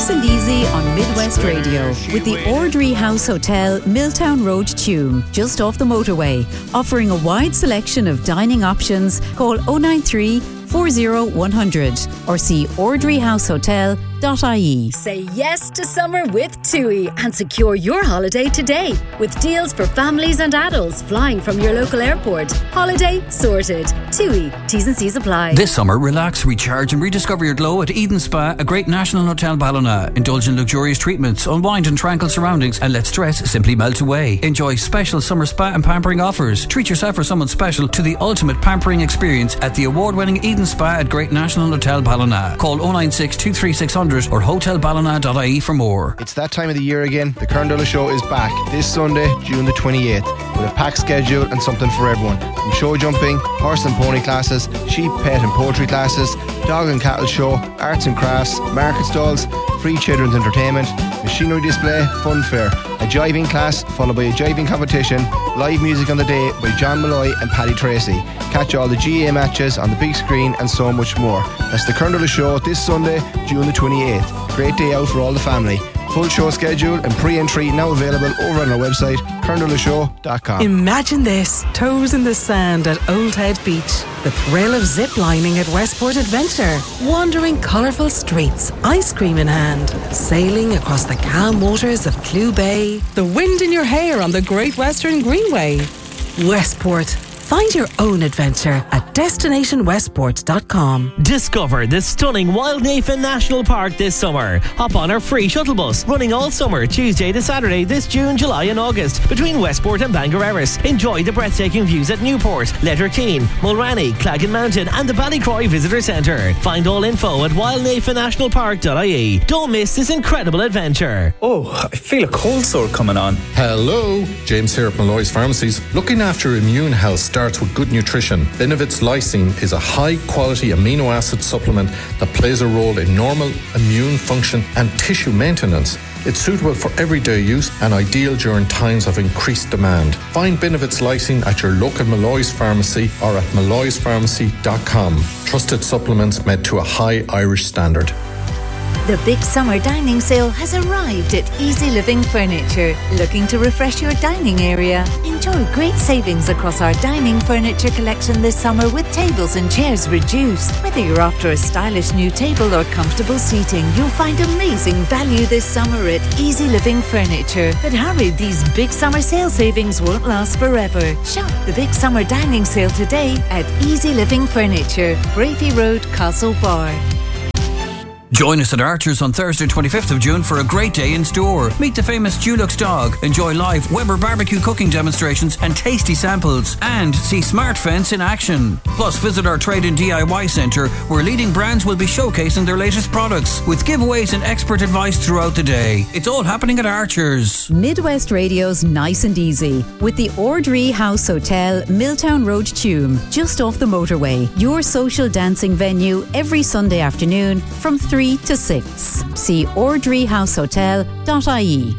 Nice and easy on Midwest Radio with the Ordry House Hotel, Milltown Road, Tuam, just off the motorway, offering a wide selection of dining options. Call 093 40100 or see ordryhousehotel.ie. Say yes to summer with TUI and secure your holiday today with deals for families and adults flying from your local airport. Holiday sorted. TUI. T's and C's apply. This summer, relax, recharge and rediscover your glow at Eden Spa, a great national hotel Ballina. Indulge in luxurious treatments, unwind in tranquil surroundings and let stress simply melt away. Enjoy special summer spa and pampering offers. Treat yourself or someone special to the ultimate pampering experience at the award-winning Eden Spa at Great National Hotel Ballina. Call 096 23600 or hotelballina.ie for more. It's that time of the year again. The Kern Show is back this Sunday, June the 28th, with a packed schedule and something for everyone. From show jumping, horse and pony classes, sheep, pet and poultry classes, dog and cattle show, arts and crafts, market stalls, free children's entertainment, machinery display, fun fair, a jiving class followed by a jiving competition, live music on the day by John Malloy and Paddy Tracy. Catch all the GA matches on the big screen and so much more. That's the Kern Show this Sunday, June the 28th. Great day out for all the family. Full show schedule and pre-entry now available over on our website, kerndolashow.com. Imagine this, toes in the sand at Old Head Beach. The thrill of zip-lining at Westport Adventure. Wandering colourful streets, ice cream in hand. Sailing across the calm waters of Clew Bay. The wind in your hair on the Great Western Greenway. Westport. Find your own adventure at destinationwestport.com. Discover the stunning Wildnafen National Park this summer. Hop on our free shuttle bus running all summer, Tuesday to Saturday this June, July and August between Westport and Bangor Erris. Enjoy the breathtaking views at Newport, Letterkeene, Mulranny, Claggan Mountain and the Ballycroy Visitor Centre. Find all info at wildnafennationalpark.ie. Don't miss this incredible adventure. Oh, I feel a cold sore coming on. Hello, James here at Malloy's Pharmacies. Looking after your immune health starts with good nutrition. Benevit's Lysine is a high-quality amino acid supplement that plays a role in normal immune function and tissue maintenance. It's suitable for everyday use and ideal during times of increased demand. Find Benevit's Lysine at your local Malloy's Pharmacy or at malloyspharmacy.com. Trusted supplements made to a high Irish standard. The big summer dining sale has arrived at Easy Living Furniture. Looking to refresh your dining area? Enjoy great savings across our dining furniture collection this summer with tables and chairs reduced. Whether you're after a stylish new table or comfortable seating, you'll find amazing value this summer at Easy Living Furniture. But hurry, these big summer sale savings won't last forever. Shop the big summer dining sale today at Easy Living Furniture, Bravey Road, Castlebar. Join us at Archer's on Thursday 25th of June for a great day in store. Meet the famous Dulux dog, enjoy live Weber barbecue cooking demonstrations and tasty samples, and see Smart Fence in action. Plus visit our trade and DIY centre where leading brands will be showcasing their latest products with giveaways and expert advice throughout the day. It's all happening at Archer's. Midwest Radio's Nice and Easy with the Ordry House Hotel, Milltown Road, Tuam, just off the motorway. Your social dancing venue every Sunday afternoon from 3 to 6. See ordryhousehotel.ie.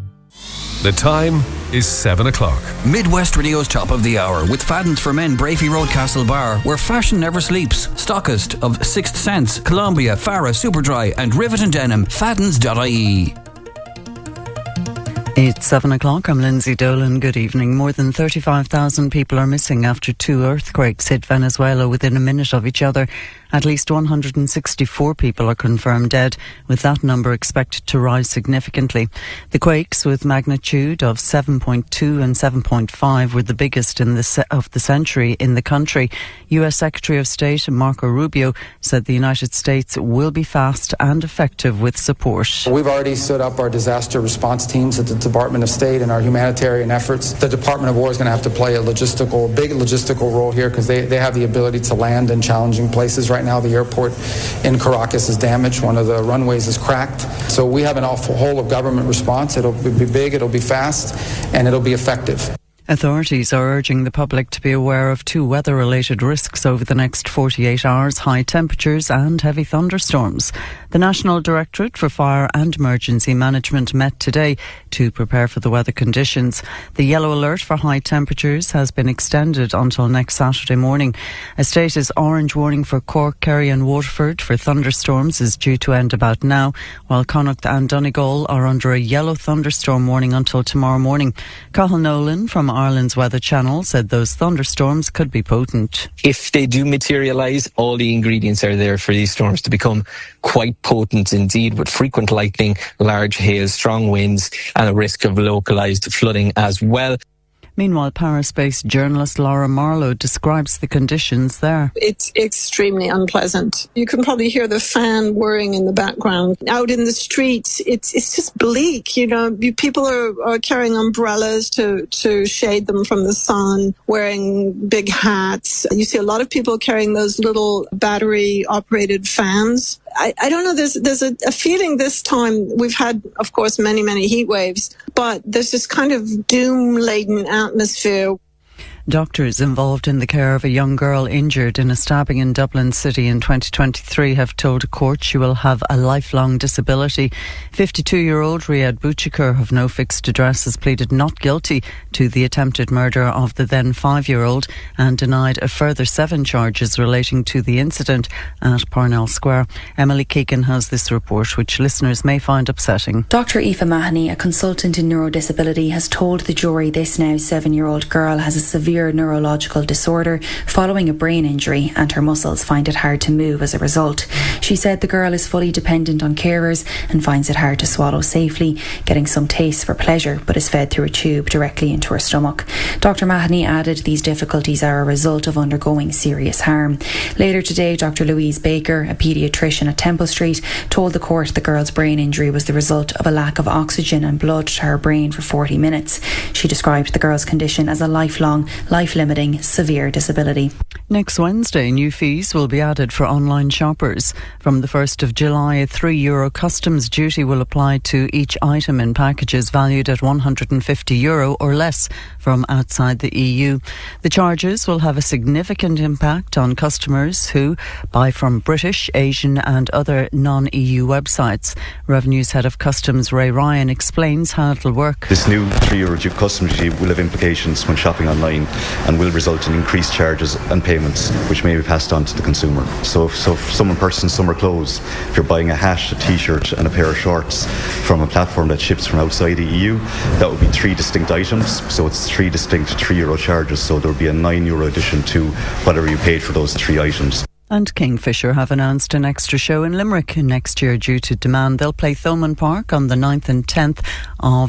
The time is 7 o'clock. Midwest Radio's Top of the Hour with Fadden's for Men, Bravey Road, Castlebar, where fashion never sleeps. Stockist of Sixth Sense, Columbia, Farah, Superdry and Rivet and Denim. Faddens.ie. It's 7 o'clock. I'm Lindsay Dolan. Good evening. More than 35,000 people are missing after two earthquakes hit Venezuela within a minute of each other. At least 164 people are confirmed dead, with that number expected to rise significantly. The quakes, with magnitude of 7.2 and 7.5, were the biggest of the century in the country. US Secretary of State Marco Rubio said the United States will be fast and effective with support. We've already stood up our disaster response teams at the Department of State and our humanitarian efforts. The Department of War is going to have to play a big logistical role here because they have the ability to land in challenging places. Right now, the airport in Caracas is damaged. One of the runways is cracked. So we have an whole of government response. It'll be big, it'll be fast, and it'll be effective. Authorities are urging the public to be aware of two weather-related risks over the next 48 hours, high temperatures and heavy thunderstorms. The National Directorate for Fire and Emergency Management met today to prepare for the weather conditions. The yellow alert for high temperatures has been extended until next Saturday morning. A status orange warning for Cork, Kerry and Waterford for thunderstorms is due to end about now, while Connacht and Donegal are under a yellow thunderstorm warning until tomorrow morning. Cathal Nolan from Ireland's Weather Channel said those thunderstorms could be potent. If they do materialise, all the ingredients are there for these storms to become quite potent indeed, with frequent lightning, large hail, strong winds and a risk of localised flooding as well. Meanwhile, Paris-based journalist Laura Marlowe describes the conditions there. It's extremely unpleasant. You can probably hear the fan whirring in the background. Out in the streets, it's just bleak. You know, people are carrying umbrellas to shade them from the sun, wearing big hats. You see a lot of people carrying those little battery-operated fans. I don't know, there's a feeling this time. We've had, of course, many heat waves, but there's this kind of doom-laden atmosphere. Doctors involved in the care of a young girl injured in a stabbing in Dublin City in 2023 have told a court she will have a lifelong disability. 52-year-old Riyad Bouchikar of no fixed address has pleaded not guilty to the attempted murder of the then 5-year-old and denied a further 7 charges relating to the incident at Parnell Square. Emily Keegan has this report, which listeners may find upsetting. Dr. Aoife Mahoney, a consultant in neurodisability, has told the jury this now 7-year-old girl has a severe neurological disorder following a brain injury and her muscles find it hard to move as a result. She said the girl is fully dependent on carers and finds it hard to swallow safely, getting some taste for pleasure but is fed through a tube directly into her stomach. Dr. Mahoney added these difficulties are a result of undergoing serious harm. Later today, Dr. Louise Baker, a paediatrician at Temple Street, told the court the girl's brain injury was the result of a lack of oxygen and blood to her brain for 40 minutes. She described the girl's condition as a lifelong, life-limiting, severe disability. Next Wednesday, new fees will be added for online shoppers. From the 1st of July, a €3 customs duty will apply to each item in packages valued at €150 or less from outside the EU. The charges will have a significant impact on customers who buy from British, Asian and other non-EU websites. Revenue's Head of Customs, Ray Ryan, explains how it will work. This new €3 customs duty will have implications when shopping online and will result in increased charges and payments which may be passed on to the consumer. So if someone purchases summer clothes, if you're buying a hat, a t-shirt and a pair of shorts from a platform that ships from outside the EU, that would be 3 distinct items, so it's 3 distinct €3 charges, so there would be a €9 addition to whatever you paid for those 3 items. And Kingfisher have announced an extra show in Limerick next year due to demand. They'll play Thomond Park on the 9th and 10th of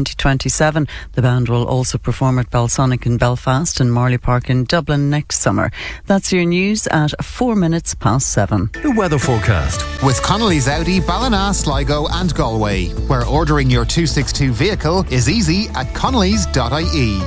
2027. The band will also perform at Balsonic in Belfast and Marley Park in Dublin next summer. That's your news at 4 minutes past 7. The weather forecast with Connolly's Audi, Ballina, Sligo and Galway, where ordering your 262 vehicle is easy at connellys.ie.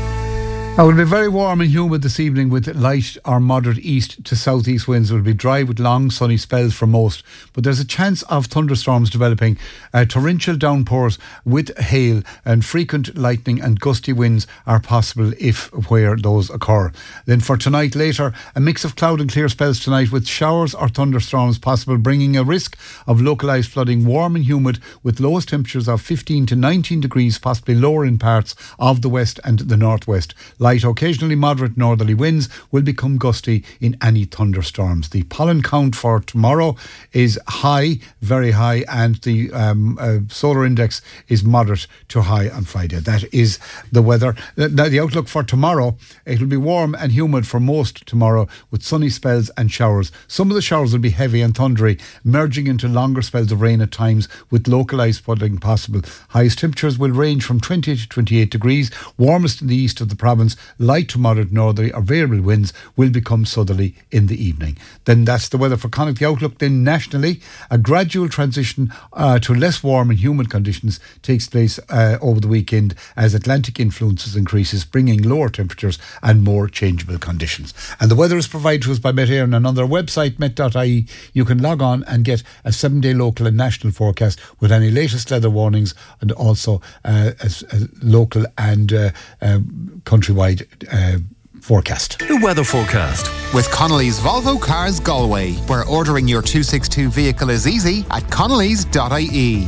It will be very warm and humid this evening with light or moderate east to southeast winds. It will be dry with long sunny spells for most, but there's a chance of thunderstorms developing, torrential downpours with hail and frequent lightning and gusty winds are possible where those occur. Then for tonight later, a mix of cloud and clear spells tonight with showers or thunderstorms possible, bringing a risk of localised flooding, warm and humid with lowest temperatures of 15 to 19 degrees, possibly lower in parts of the west and the northwest. Light, occasionally moderate northerly winds will become gusty in any thunderstorms. The pollen count for tomorrow is high, very high, and the solar index is moderate to high on Friday. That is the weather. Now, the outlook for tomorrow, it will be warm and humid for most tomorrow with sunny spells and showers. Some of the showers will be heavy and thundery, merging into longer spells of rain at times with localised flooding possible. Highest temperatures will range from 20 to 28 degrees, warmest in the east of the province, light to moderate northerly or variable winds will become southerly in the evening. Then that's the weather for Connacht. The outlook then nationally, a gradual transition to less warm and humid conditions takes place over the weekend as Atlantic influences increases, bringing lower temperatures and more changeable conditions. And the weather is provided to us by Met Éireann, and on their website met.ie you can log on and get a 7-day local and national forecast with any latest weather warnings and also a local and countrywide forecast. The weather forecast with Connolly's Volvo Cars Galway, where ordering your 262 vehicle is easy at connellys.ie.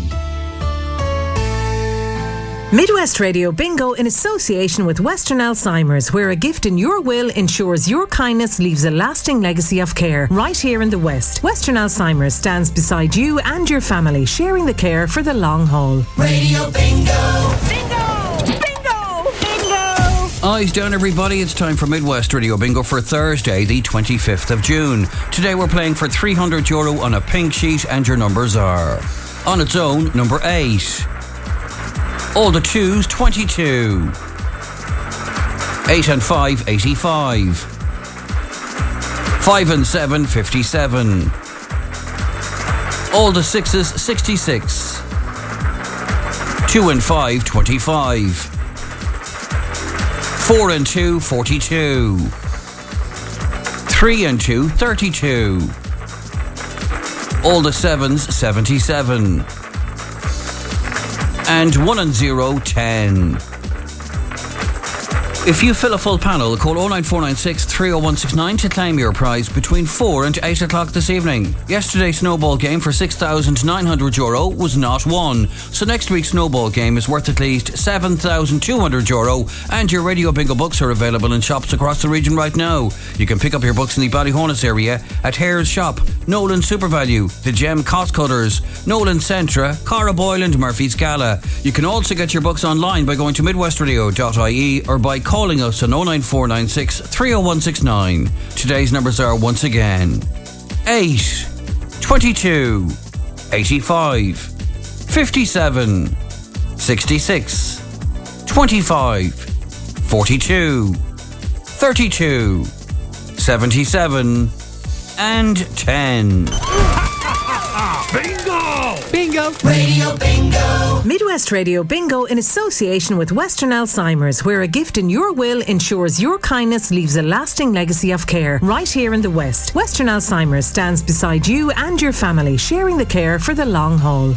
Midwest Radio Bingo in association with Western Alzheimer's, where a gift in your will ensures your kindness leaves a lasting legacy of care. Right here in the West, Western Alzheimer's stands beside you and your family, sharing the care for the long haul. Radio Bingo! Bingo! Bingo! Bingo! Eyes down, everybody. It's time for Midwest Radio Bingo for Thursday, the 25th of June. Today we're playing for €300 on a pink sheet, and your numbers are: on its own, number 8. All the 2s, 22. 8 and 5, 85. 5 and 7, 57. All the 6s, 66. 2 and 5, 25. 4 and 2, 42. 3 and 2, 32. All the 7s, 77. And 1 and 0, 10. If you fill a full panel, call 09496 30169 to claim your prize between 4 and 8 o'clock this evening. Yesterday's snowball game for €6,900 was not won, so next week's snowball game is worth at least €7,200, and your Radio Bingo books are available in shops across the region right now. You can pick up your books in the Ballyhonus area at Hare's Shop, Nolan SuperValue, The Gem Cost Cutters, Nolan Centra, Cara Boyle and Murphy's Gala. You can also get your books online by going to midwestradio.ie or by calling us on 09496 30169. Today's numbers are once again 8, 22, 85, 57, 66, 25, 42, 32, 77, and 10. Bingo! Bingo! Radio Bingo! Midwest Radio Bingo in association with Western Alzheimer's, where a gift in your will ensures your kindness leaves a lasting legacy of care. Right here in the West, Western Alzheimer's stands beside you and your family, sharing the care for the long haul.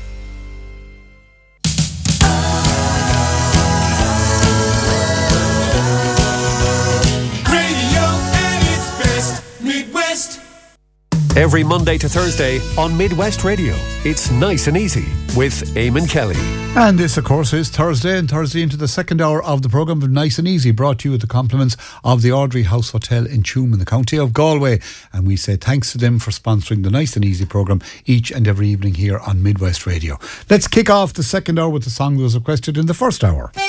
Every Monday to Thursday on Midwest Radio, it's Nice and Easy with Eamon Kelly. And this, of course, is Thursday, and Thursday into the second hour of the programme of Nice and Easy, brought to you with the compliments of the Audrey House Hotel in Tuam in the county of Galway. And we say thanks to them for sponsoring the Nice and Easy programme each and every evening here on Midwest Radio. Let's kick off the second hour with the song that was requested in the first hour.